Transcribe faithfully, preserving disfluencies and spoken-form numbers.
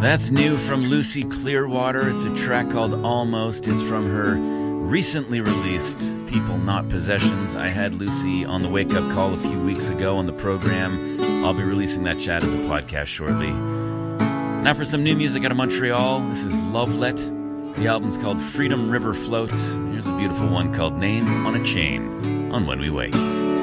That's new from Lucy Clearwater. It's a track called Almost. It's from her recently released People Not Possessions. I had Lucy on the Wake Up Call a few weeks ago on the program. I'll be releasing that chat as a podcast shortly. Now for some new music out of Montreal. This is Lovelet. The album's called Freedom River Float. Here's a beautiful one called Name on a Chain on When We Wake.